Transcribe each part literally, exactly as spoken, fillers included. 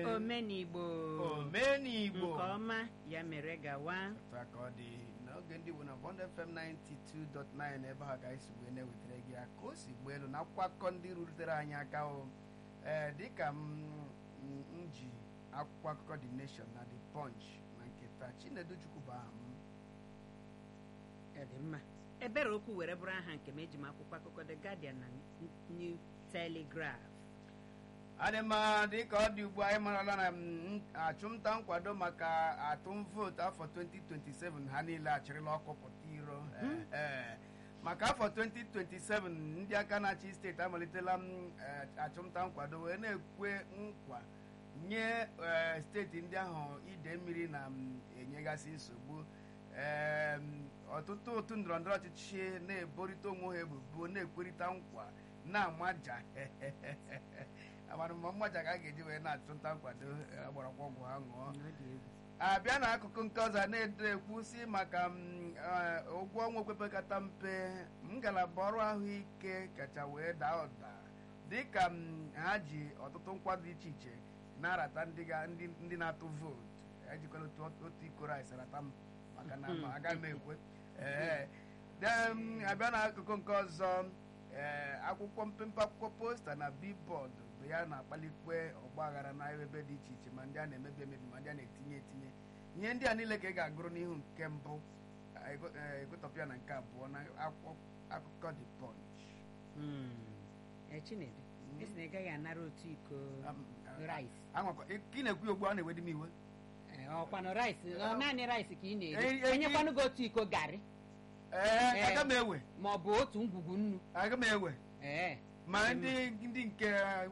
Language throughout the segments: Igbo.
Omenigbo Omenigbo nke ọma ya mere gawa ka ọ dị n'oge ndị Igbo na Bond F M ninety-two point nine ebe ha ka anyị si wee na-ewetara gị ya ka o si gba elu na akwụkwọ akụkọ ndị rutere anyị aka o ee dịka m ji akwụkwọ akụkọ The Nation na The Punch na nke taa Chinedu Chukwu bụ aha m. dị mma ebere okwu were bụrụ aha nke m eji m akwụkwọ akụkọ The Guardian na New Telegraph. adịma dịka ọ dị ugbu anyị marala na achụmnta nkwado maka atụm vootu afọ twenty twenty-seven ha niile achịrịla ọkụ pụta iro maka afọ twenty twenty-seven ndị aka na-achị steeti amalitela achụmnta nkwado wee na-ekwe nkwa nye steeti ndị ahụ ide mmiri na-enyegasị nsogbu ọtụtụ otu ndọrọndọrọ ọchịchị na-eborịta onwe ha ebubo na-ekwerịta nkwa na-amaja amara mma mmaja ka a ga-eji wee na-achụnta nkwado agbarakwa ọgwụ ha ṅụọ abịa n'akụkụ nke ọzọ na-edo ekwu si maka ụgwọ ọnwa okwepekata mpe ngalaba ọrụ ahụike kacha wee daa ụda dịka ha ji ọtụtụ nkwado dị iche iche na-arata ndị na-atụ vootu ejikwala otu iko rice rata m maka na agaghị m ekwe ee abịa n'akụkụ nke ọzọ ee akwụkwọ mpempe akwụkwọ posta na billboard bụ ya na-akpalikwe ọgbaghara na ebe dị iche iche ma ndị a na-emebi emebi ma ndị a na-etinye etinye ihe ndị a niile ka ị ga-agụrụ n'ihu nke mbụ egotọpịa na nke abụọ na akwụkwọ akụkọ The Punch. Chinedu esi na ị gaghị anara otu iko rice ị na-ekwu ya ogbu a na-ewedi m iwe ọkwanụ rice naanị rice ka ị na-eri enyekwanụ gị otu iko garị ee aga m ewe ma ọ bụ otu ngwugwu nnu aga m ewe ee ma ndị ndị nke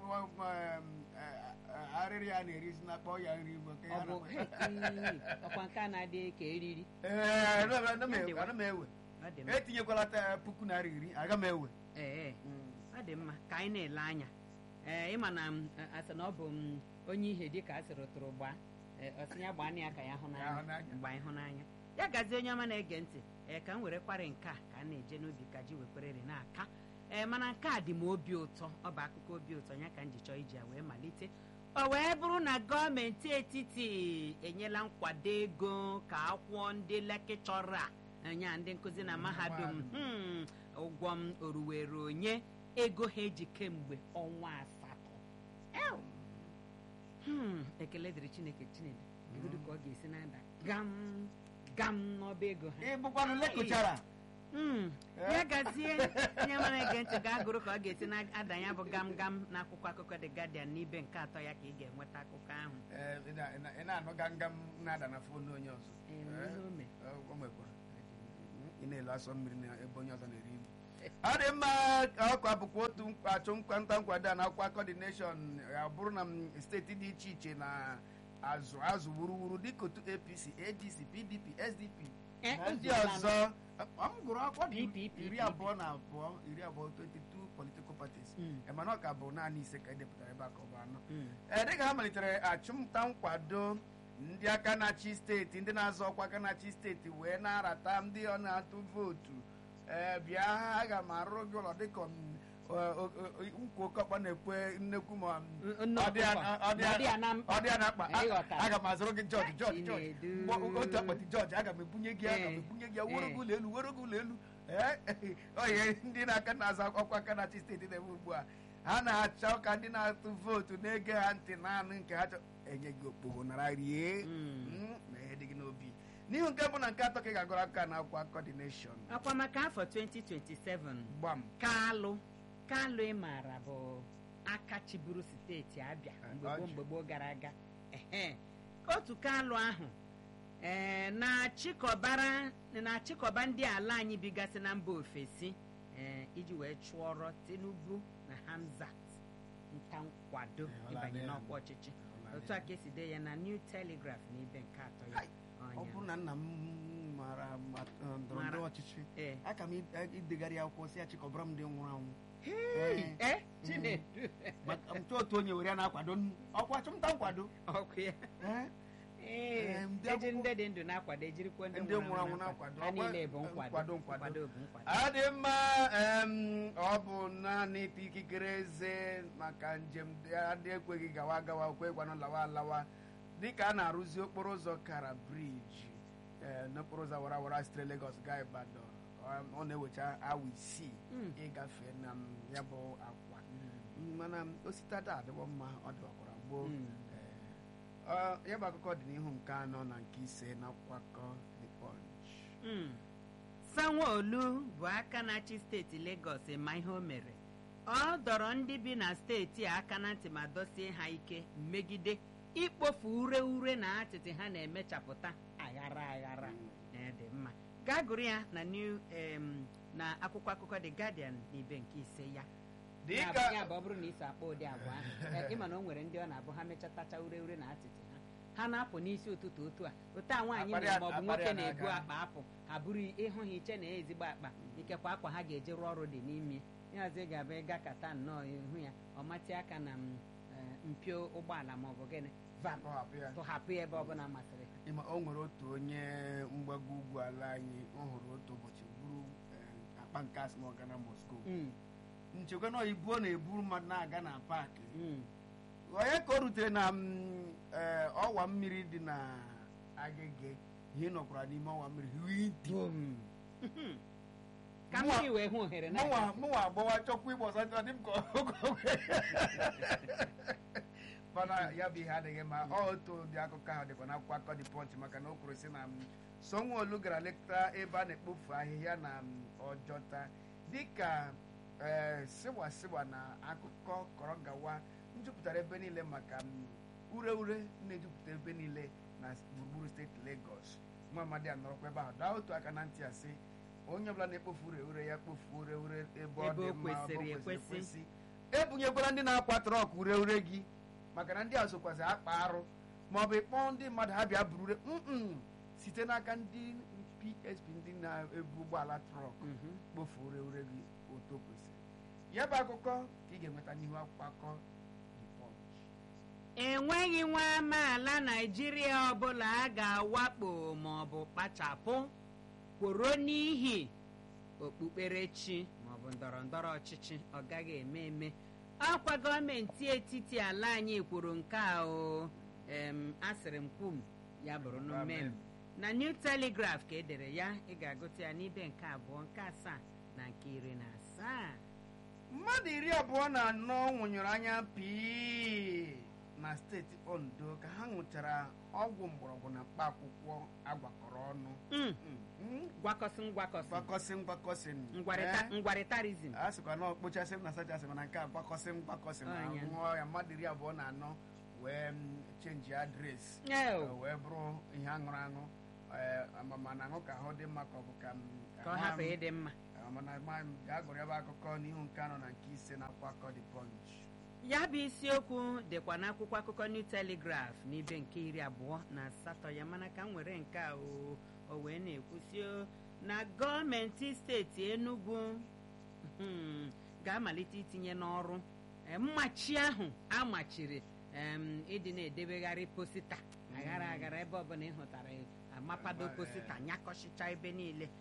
arịrị ya na-erizi na akpọ ya nri igbo ọkwa nke a na-adị ka eriri ee aga m ewe etinyekwala puku naira iri aga m ewe ee ọ dị mma ka anyị na-ele anya ee ịma na asị na ọ bụ onye ihe dị ka a sịrị tụrụ gbaa ọsị ya gbaa ya ka ya hụ n'anya mgbe anyị hụ n'anya ya gazie onye ọma na-ege ntị ee ka m were kwari nke a ka a na-eje n'obi ka ji wekwerere n'aka ee mana nke a dị m obi ụtọ ọ bụ akụkọ obi ụtọ ya ka m ji chọọ iji ya wee malite o wee bụrụ na gọọmenti etiti enyela nkwado ego ka akwụọ ndị lekịchọra anya ndị nkụzi na mahadum ụgwọ m oruwere onye ego ha eji kemgbe ọnwa asatọ ekele dịrị Chineke Chinedu egodu ka ọ ga-esi na-ada gam gam n'ọba ego ha ịbụkwanụ lekụchara ya gazie onye mara ege ntị ga-agụrụ ka ọ ga-esi na-ada ya bụ gam gam n'akwụkwọ akụkọ The Guardian n'ibe nke atọ ya ka ị ga-enweta akụkọ ahụ ị na-anụ gam na-ada na fonu onye ọzọ ị na-elu asọ mmiri na ebe onye ọzọ na-eri ibu ọ dị mma ọkwa bụkwa otu achụ nkwanta nkwado a na akwụkwọ akụkọ The Nation ya bụrụ na steeti dị iche iche na azụ azụ wuruwuru dịka otu A P C A D C P D P S D P na ndị ọzọ m gụrụ akwụkwọ iri abụọ na abụọ iri abụọ twenty-two political parties mana ọ ka bụ naanị ise ka edepụtara ebe a ka ọ bụ anọ ee dịka ha malitere achụmnta nkwado ndị aka na-achị steeti ndị na-azọ ọkwa aka na-achị steeti wee na-arata ndị ọ na-atụ vootu ee bịa aga m arụrụ gị ụlọ dịka nkwu okọkpa na-ekwe nnekwu ma ọ dị ya na mkpa aga m azụrụ gị jọji jọji jọji otu akpati jọji aga m ebunye gị aga m ebunye gị were gị ụlọ elu were gị ụlọ elu ee oye ndị na-aka na-azọ ọkwa aka na-achị steeti na-eme ugbu a ha na-achọ ka ndị na-atụ vootu na-ege ha ntị naanị nke ha chọ enye gị okpogho nara rie na ihe dị gị n'obi n'ihu nke bụ na nke atọ ka ị ga-agụrụ aka na akwụkwọ akụkọ The Nation akwa maka afọ twenty twenty-seven gbam Kalụ Kalụ ị maara bụ aka chiburu steeti Abịa mgbe gboo mgbe gboo gara aga ehe otu Kalụ ahụ ee na-achịkọbara na-achịkọba ndị ala anyị bigasị na mba ofesi ee iji wee chụọrọ Tinubu na Hamzat nta nkwado ịbanye n'ọkwa ọchịchị otu a ka esi dee ya na New Telegraph n'ibe nke atọ ya ọ bụrụ na nna m mara ndọrọndọrọ ọchịchị aka m idegharị akwụkwọ si achịkọbara m ndị nwụrụ anwụ ntụ otu onye were ya na-akwado ọkwa achụmnta nkwado ọkụ ya ee ejiri ndị dị ndụ na-akwado ejirikwa ndị nwụrụ anwụ na-akwado ha niile bụ nkwado nkwado bụ nkwado. ọ dị mma. ọ bụ naanị ịta ikikere eze maka njem adị ekweghị gawa gawa kwekwanụ lawa alawa dịka a na-arụzi okporo ụzọ kara briji n'okporo ụzọ warawara sitere Lagos gaa Ibadan. ọ na-ewecha awa isii ịgafe na ya bụ akwa mana ositada adịwo mma ọ dịwakwara gboo. ya bụ akụkọ dị n'ihu nke anọ na nke ise na akwụkwọ The Punch. Sanwo-Olu bụ aka na-achị steeti Lagos ma ihe o mere. Ọ dọrọ ndị bi na steeti a aka na ntị ma dosie ha ike megide ikpofu ure ure na atịtị ha na-emechapụta aghara aghara. dị mma gaa gụrụ ya na new na akwụkwọ akụkọ The Guardian n'ibe nke ise ya. ya bụ ọ bụrụ na iso akpa ụdị agwa ahụ ịma na o nwere ndị ọ na-abụ ha mechatacha ure ure na atịtị ha ha na-apụ n'isi ụtụtụ otu a otu a nwaanyị mere ma ọ bụ nwoke na-ebu akpa apụ ha bụrụ ịhụ ha iche na ezigbo akpa ikekwa akwa ha ga-eji rụọ ọrụ dị n'ime yazi ga-abụ ịga kata nnọọ ihu ya ọ matị aka na mpio ụgbọala ma ọ bụ gịnị tụhapụ ya ebe ọ bụla masịrị ha. O nwere otu onye mgbago ugwu ala anyị ọ hụrụ otu ụbọchị buru akpa nke asị na ọ gana Moscow nchekwa na ibu ọ na-eburu mmadụ na-aga na paakị onye ka o rutere na ọwa mmiri dị na Agege ihe nọkwara n'ime ọwa mmiri ka mmiri wee hụ ohere na mụnwa agbawa chọkwa igbo ọzọ dị m ka mana ya bụ ihe adịghị ma otu ụdị akụkọ ahụ dịkwa n'akwụkwọ akụkọ The Punch maka na o kwuru sị na Sanwo-Olu gara leta ebe a na-ekpofu ahịhịa na Ọjọta dịka ee sịwasịwa na akụkọ kọrọ gawa njupụtara ebe niile maka ure ure na-ejupụta ebe niile na gburugburu steeti Lagos. nwa amadi anọrọkwa ebe ahụ daa otu aka na ntị asị onye ọbụla na-ekpofu ure ure ya kpofu ure ure ebe ọ dị mma ekwesị ebunyekwara ndị na-akwa trọk ure ure gị maka na ndị a sokwazi akpa arụ ma ọ bụ ịkpọ ndị mmadụ ha bịa buru ure site n'aka ndị P S P ndị na-ebu ụgbọala trọk kpofu ure ure gị otu o kwesịrị. ya bụ akụkọ ka ị ga-enweta n'ihu akwụkwọ akụkọ The Punch. enweghị nwa amaala Naịjirịa ọbụla a ga-awakpo ma ọ bụ kpachapụ kworo n'ihi okpukperechi ma ọ bụ ndọrọ ndọrọ ọchịchị ọ gaghị eme eme. ọkwa gọọmenti etiti ala anyị kwuru nke a o asịrị m kwum ya bụrụ n'umem na New Telegraph ka edere ya ị ga-agụta ya n'ibe nke abụọ nke asaa na nke iri na asaa. mmadụ iri abụọ na anọ nwụnyụrụ anya pii na steeti Ondo ka ha ṅụchara ọgwụ mgbọrọgwụ na mkpa akwụkwọ agwakọrọ ọnụ gwakọsị ngwakọsị gwakọsị ngwakọsị ngwarịtarizm a sịkwa na okpochasị m na sachasị mana nke a gwakọsị ngwakọsị ma ṅụọ ya mmadụ iri abụọ na anọ wee chenji adres wee bụrụ ihe aṅụrụ aṅụ ma na aṅụ ka ahụ dị mma ka ọ bụ ka ọ hapụ ịdị mma mana ga-agụrụ ya bụ akụkọ n'ihu nke anọ na nke ise na akwụkwọ akụkọ The Punch. ya bụ isiokwu dịkwa n'akwụkwọ akụkọ New Telegraph n'ibe nke iri abụọ na asatọ ya mana ka m nwere nke a o wee na-ekwusi na gọọmenti steeti Enugu ga-amalite itinye n'ọrụ mmachi ahụ amachiri ịdị na-edebegharị posita aghara aghara ebe ọbụla ị hụtara amapado posita nyakọchicha ebe niile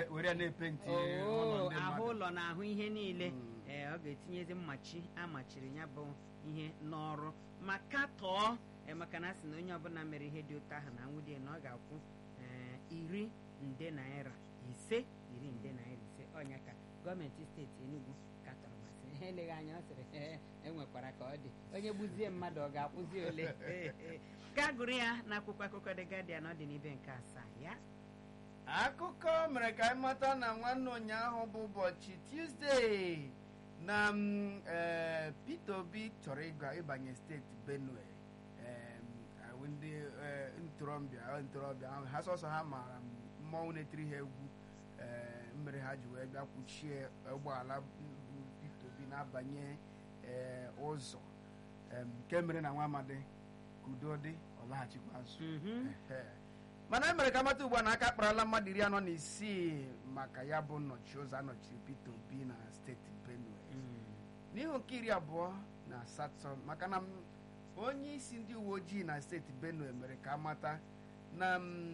ahụ ụlọ na ahụ ihe niile ee ọ ga-etinyezi mmachi amachiri ya bụ ihe n'ọrụ maka tọọ maka na asị na onye ọbụla mere ihe dị otu ahụ na nwudie na ọ ga-akwụ iri nde naira ise iri nde naira ise ọnya ka gọọmenti steeti Enugu katọrọ masị ihe eleghị anya ọ sịrị enwekwara ka ọ dị onye gbuzie mmadụ ọ ga-akwụzi ole gaa gụrụ ya n'akwụkwọ akụkọ The Guardian ọ dị n'ibe nke asaa ya. akụkọ mere ka anyị mata na nwanne ụnyaahụ bụ ụbọchị Tuesday na Peter Obi chọrọ ịbanye steeti Benue ndị ntorobịa ntorobịa ahụ ha sọsọ ha mara mmọnwụ na-etiri ha egwu mere ha ji wee bịa kwuchie ụgbọala Peter Obi na-abanye ụzọ nke mere na nwa amadi ka udo dị ọ laghachikwa azụ mana e mere ka mata ugbu a na aka akparala mmadụ iri anọ na isii maka ya bụ nnọchi ụzọ anọchiri Peter Obi na steeti Benue n'ihu nke iri abụọ na asatọ maka na onye isi ndị uwe ojii na steeti Benue mere ka amata na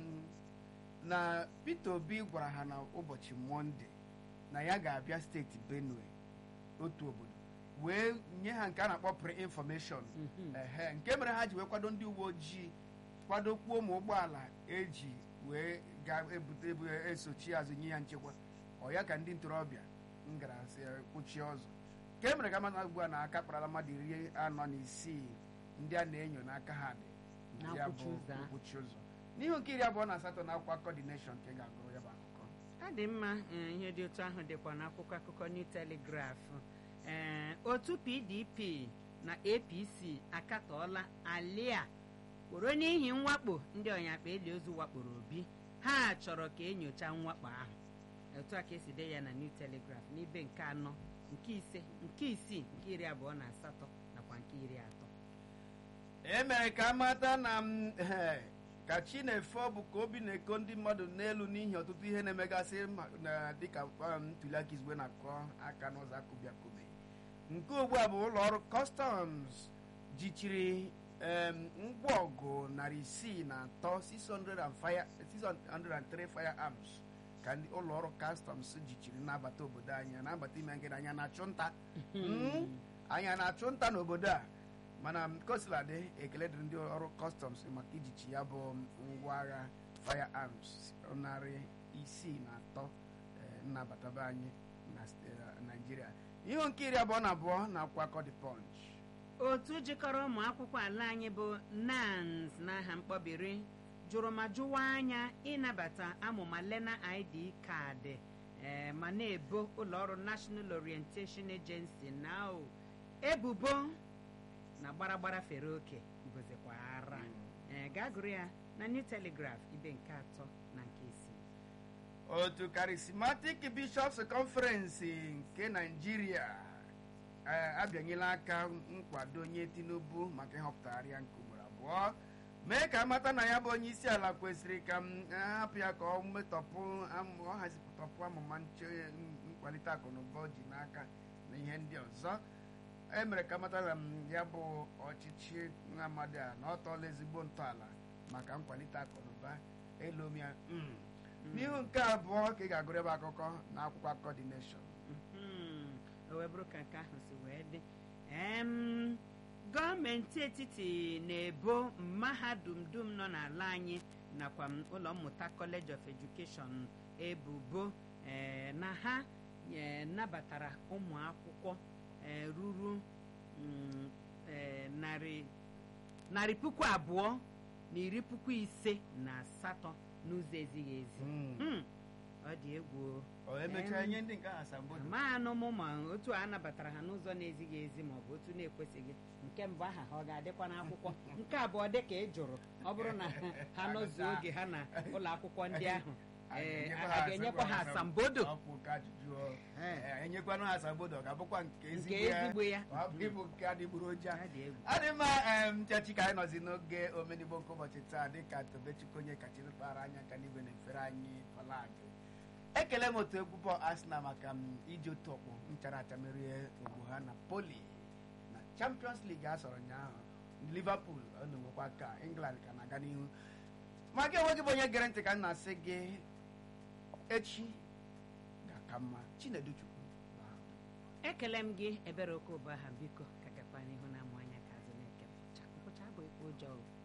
na Peter Obi gwara ha na ụbọchị Mọnde na ya ga-abịa steeti Benue otu obodo wee nye ha nke a na-akpọ pre-information ehe nke mere ha ji wee kwado ndị uwe ojii kwadokwuo ụmụ ụgbọala eji wee ga-ebute ebu esochi azụ nye ya nchekwa ọ ya ka ndị ntorobịa m gara kwuchie ọzọ nke mere ka mmadụ ugbu a na aka kparala mmadụ iri anọ na isii ndị a na-enyo n'aka ha dị ya bụ mkpuchi ụzọ n'ihu nke iri abụọ na asatọ na akwụkwọ akụkọ The Nation nke ga-agụrụ ya bụ akụkọ ọ dị mma ihe dị otu ahụ dịkwa n'akwụkwọ akụkọ New Telegraph. ee otu P D P na A P C akatọọla alia kworo n'ihi mwakpo ndị ọnyakpa eli ozu wakporo Obi ha chọrọ ka enyocha mwakpo ahụ. otu a ka esi dee ya na New Telegraph n'ibe nke anọ nke ise nke isii nke iri abụọ na asatọ nakwa nke iri atọ. e mere ka amata na ka chi na-efe ọ bụ ka obi na-eko ndị mmadụ n'elu n'ihi ọtụtụ ihe na-emegasị dịka ntuli aka izugbe na-akọ aka n'ụzọ akụbiakụbe. nke ugbu a bụ ụlọ ọrụ customs jichiri ngwa ọgụ narị isii na atọ six hundred three firearms ka ndị ụlọ ọrụ customs jichiri n'abata obodo anyị n'abata ime ngịda anya na-achụ nta anya na-achụ nta n'obodo a mana kosiladị ekele dị ndị ọrụ customs maka ijichi ya bụ ngwa agha firearms narị isii na atọ nnabataba anyị na Naịjirịa. ihu nke iri abụọ na abụọ na akwụkwọ akọ The Punch. otu jikọrọ ụmụ akwụkwọ ala anyị bụ NANS n'aha mkpọbiri jụrụ ma jụwa anya ịnabata amụma Lena I D kaadị ee ma na-ebo ụlọọrụ National Orientation Agency na ebubo na gbaragbara fere oke bụzikwa ara. ee gaa gụrụ ya na New Telegraph ibe nke atọ na nke isii. otu Charismatic Bishops Conference nke Nigeria abịanyela aka nkwado nye Tinubu maka ịhọpụtagharị ya nke ugboro abụọ mee ka amata na ya bụ onye isi ala kwesịrị ka hapụ ya ka ọ metọpụ ọ hazipụtọpụ amụma nkwalite akụ na ụba ji n'aka na ihe ndị ọzọ. e mere ka amata na ya bụ ọchịchị Amadi a na ọ tọọla ezigbo ntọala maka nkwalite akụ na ụba elomia. n'ihu nke abụọ ka ị ga-agụrụ ebe akụkọ na akwụkwọ akụkọ The Nation. o wee bụrụ ka nke ahụ si wee dị gọọmenti etiti na-ebo mahadum dum nọ n'ala anyị nakwa ụlọ mmụta College of Education ebubo na ha nabatara ụmụ akwụkwọ ruru narị puku abụọ na iri puku ise na asatọ n'ụzọ ezighị ezi. ọ dị egwu ma anụmụ ma otu a nabatara ha n'ụzọ na-ezighị ezi maọbụ otu na-ekwesịghị. nke mbụ aha ha ọ ga-adịkwa n'akwụkwọ nke abụọ dị ka ị jụrụ ọ bụrụ na ha nọzuo oge ha na ụlọ akwụkwọ ndị ahụ a ga-enyekwa ha asambodo enyekwanụ ha asambodo ga-abụkwa nke ezigbo ya ịbụ nke adịgboroja. adị mma nchachi ka anyị nọzi n'oge omenigbo nke ụbọchị taa dịka Tobechukwu onye kachiri kpara anya ka n'igwe na-efere anyị paladị. ekele m otu egwu bọọlụ Arsenal maka iji otu ọkpụ nchara acha merie ogbu ha na Poli na Champions League a sọrọ ụnyaahụ. Liverpool ọ na-enwekwa ka England ka na-aga n'ihu. ma gị onwe gị bụ onye gere ntị ka m na-asị gị echi ga-aka mma. Chinedu Chukwu ekele m gị ebere oke ụba ha biko ka gakwa n'ihu na amụ anya ka azụ na-eke nkwụcha bụ ekwe ụjọ.